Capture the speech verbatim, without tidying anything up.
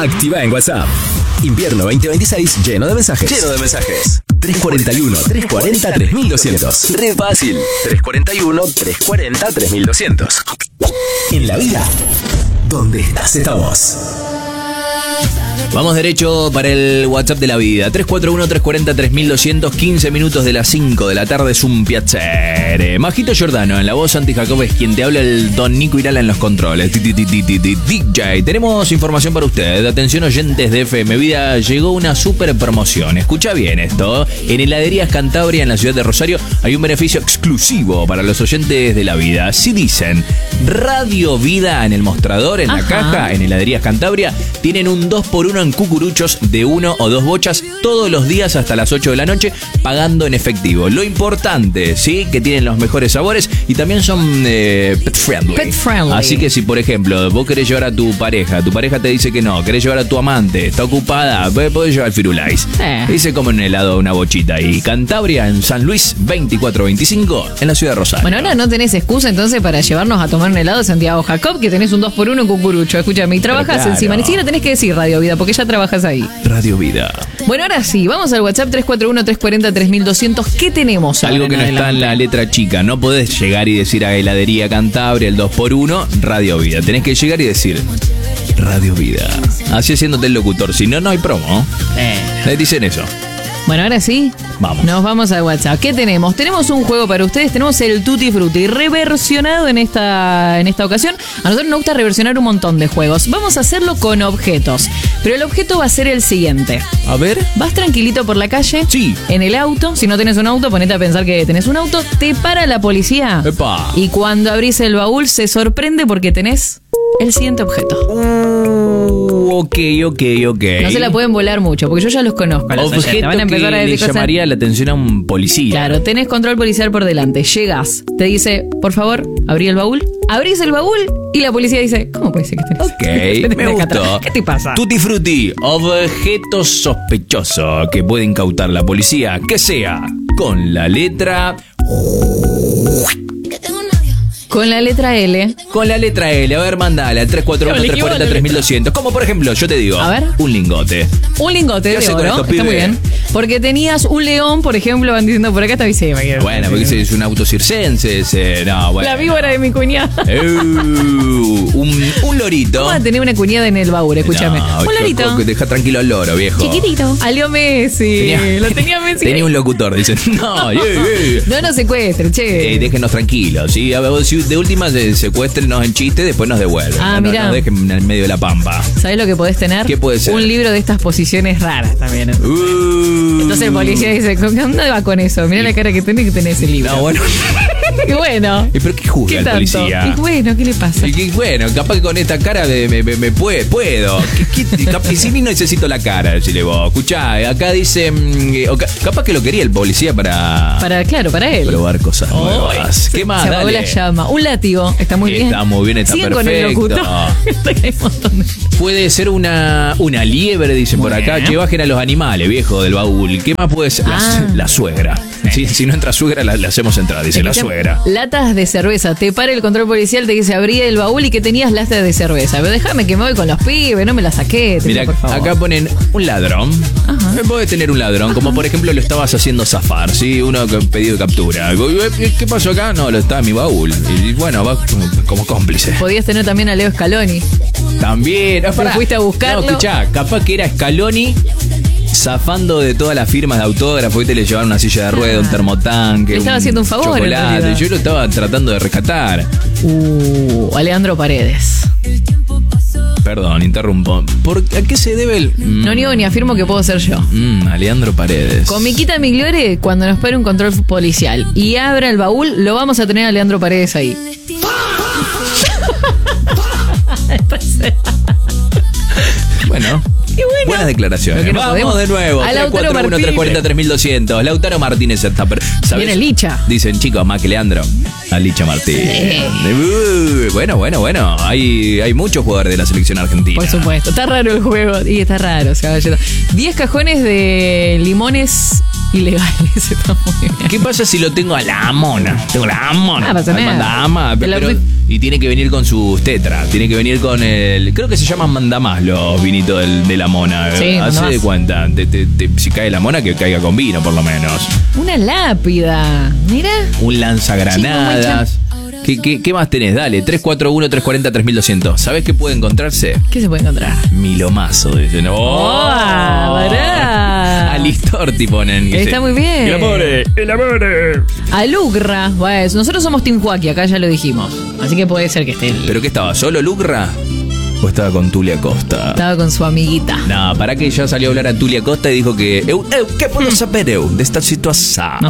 Activa en WhatsApp. Invierno veinte veintiséis lleno de mensajes. Lleno de mensajes. tres cuarenta y uno, tres cuarenta, tres mil doscientos. Re fácil. tres cuarenta y uno, tres cuarenta, tres mil doscientos. En la vida, donde estás estamos. Vamos derecho para el WhatsApp de la vida. tres cuatro uno, tres cuarenta, tres mil doscientos. quince minutos de las cinco de la tarde. Es un piacere. Majito Giordano en la voz. Santi Jacob es quien te habla. El Don Nico Irala en los controles. D J. Tenemos información para usted. Atención, oyentes de F M Vida. Llegó una super promoción. Escucha bien esto. En Heladerías Cantabria, en la ciudad de Rosario, hay un beneficio exclusivo para los oyentes de la vida. Si dicen Radio Vida en el mostrador, en la Ajá. caja, en Heladerías Cantabria, tienen un dos por uno en cucuruchos de uno o dos bochas todos los días hasta las ocho de la noche, pagando en efectivo. Lo importante, ¿sí? Que tienen los mejores sabores y también son eh, pet friendly. Pet friendly. Así que si, por ejemplo, vos querés llevar a tu pareja, tu pareja te dice que no, querés llevar a tu amante, está ocupada, podés llevar Firulais. Eh. Y se come un helado, una bochita. Y Cantabria, en San Luis, veinticuatro veinticinco, en la ciudad de Rosario. Bueno, ahora no tenés excusa entonces para llevarnos a tomar un helado de Santiago Jacob, que tenés un dos por uno en cucurucho. Escúchame, y trabajás claro. encima. Ni siquiera tenés que decir Radio Vida, porque ya trabajas ahí. Radio Vida. Bueno, ahora sí, vamos al WhatsApp tres cuatro uno, tres cuarenta, tres mil doscientos. ¿Qué tenemos ahora Algo que en no está en adelante? la letra chica. No podés llegar y decir a Heladería Cantabria, el dos por uno, Radio Vida. Tenés que llegar y decir Radio Vida. Así haciéndote el locutor. Si no, no hay promo. Eh. Les dicen eso. Bueno, ahora sí. Vamos. Nos vamos al WhatsApp. ¿Qué tenemos? Tenemos un juego para ustedes. Tenemos el Tutti Frutti reversionado en esta, en esta ocasión. A nosotros nos gusta reversionar un montón de juegos. Vamos a hacerlo con objetos. Pero el objeto va a ser el siguiente. A ver. Vas tranquilito por la calle. Sí. En el auto. Si no tenés un auto, ponete a pensar que tenés un auto. Te para la policía. Epa. Y cuando abrís el baúl se sorprende porque tenés el siguiente objeto. Uh, ok, ok, ok. No se la pueden volar mucho, porque yo ya los conozco. a los oyentes. Objeto Van a empezar que a le decir cosas. llamaría la atención a un policía. Claro, tenés control policial por delante. Llegas, te dice, por favor, abrí el baúl. Abrís el baúl y la policía dice, ¿cómo puede ser que estés? Ok, me gustó. ¿Qué te pasa? Tutti Frutti, objeto sospechoso que puede incautar la policía, que sea con la letra... Con la letra L. Con la letra L. A ver, mandala al tres cuatro uno, tres cuarenta, tres mil doscientos. Como por ejemplo, yo te digo, A ver. un lingote. Un lingote ¿Qué de hace con oro. esto, Está pibe? muy bien. Porque tenías un león, por ejemplo, van diciendo por acá está Vicema. Bueno, porque ese es un auto circense. Ese, no, bueno. La víbora de mi cuñada. Uh, un, un lorito. ¿Cómo va a tener una cuñada en el baúl? Escúchame. No, un lorito. que deja tranquilo al loro, viejo. Chiquitito. A Leo Messi. Tenía- Lo tenía Messi. Tenía un locutor, dicen. No, yeah, yeah. No nos secuestren, che. Eh, déjenos tranquilos, ¿sí? A ver, si de última se secuéstrenos en chiste, después nos devuelven. Ah, no, no, mirá. nos dejen en el medio de la pampa. ¿Sabés lo que podés tener? ¿Qué puede ser? Un libro de estas posiciones raras también. Uh. Entonces el policía dice, ¿con dónde va con eso? Mirá la cara que tenés que tener ese libro. No, bueno. Y bueno. ¿Y pero qué juzga ¿Qué el tanto? policía? Y bueno, ¿qué le pasa? Y que, bueno, capaz que con esta cara me, me, me- me puede, puedo. ¿Qué, qué, capaz, y si ni necesito la cara, decirle vos. Escuchá, acá dice. mm, eh, o ca- capaz que lo quería el policía para. Para, claro, para él. probar cosas Ay, nuevas. ¿Qué se- más? Se apagó Dale. la llama. Un látigo. Está muy bien. Está muy bien, está Siguen perfecto. con el locutor. Está que hay un montón de- Puede ser una, una liebre, dicen por acá. Bueno. Que bajen a los animales, viejo, del baúl. ¿Qué más puede ser? La, Ah. la suegra. Si, si no entra suegra, la, la hacemos entrar, dice la suegra. Latas de cerveza. Te para el control policial, te dice abrí el baúl y que tenías latas de cerveza. Pero déjame que me voy con los pibes, no me las saqué. te Mira, digo, por favor. acá ponen un ladrón. Ajá. Puedes tener un ladrón, como por ejemplo lo estabas haciendo zafar, ¿sí? Uno con pedido de captura. ¿Qué pasó acá? No, lo está en mi baúl. Y bueno, va como, como cómplice. Podías tener también a Leo Scaloni. También. No, pará. fuiste a buscarlo? No, escuchá, capaz que era Scaloni zafando de todas las firmas de autógrafo. Y te le llevaron una silla de rueda, un termotanque. Le estaba un haciendo un favor, en chocolate. realidad. Yo lo estaba tratando de rescatar. Uh, Alejandro Paredes. Perdón, interrumpo. ¿Por, ¿A qué se debe el...? Mm, No niego ni afirmo que puedo ser yo. mm, Alejandro Paredes. Con Miquita Migliore, cuando nos pare un control policial y abra el baúl, lo vamos a tener a Leandro Paredes ahí. Bueno, Y bueno, buenas lo declaraciones. que no Vamos podemos. de nuevo. A tres Lautaro cuatro uno, tres Martínez. cuarenta, tres mil doscientos. Lautaro Martínez está. per- ¿sabes? Viene Licha. Dicen chicos, más que Leandro. A Licha Martínez. Uh, bueno, bueno, bueno. Hay, hay muchos jugadores de la selección argentina. Por supuesto. Está raro el juego. Y está raro, caballero. diez cajones de limones ilegales. Está muy bien. ¿Qué pasa si lo tengo a la mona? Tengo la mona. Ah, pasa Al nada. mandama, Te la pero pi- Y tiene que venir con sus tetras, tiene que venir con el... Creo que se llaman mandamás los vinitos del, de la mona. Sí, Hace mandamás. de cuenta, te- te- te- si cae la mona, que caiga con vino por lo menos. Una lápida. Mira. Un lanzagranadas. ¿Qué, qué, ¿Qué más tenés? Dale, tres cuatro uno, tres cuatro cero, tres mil doscientos. ¿Sabés qué puede encontrarse? ¿Qué se puede encontrar? Milomazo, dicen. ¡Oh! pará. Alistorti ponen. que Está se- muy bien. El amor, el amor. Alugra. Bueno, nosotros somos Team Joaquín, acá ya lo dijimos. Así que puede ser que esté. ¿Pero qué estaba? ¿Solo Lucra? ¿O estaba con Tulia Costa? Estaba con su amiguita. No, para que ya salió a hablar a Tulia Costa y dijo que... Eu, eu, ¿qué puedo saber, eu, de esta situación? No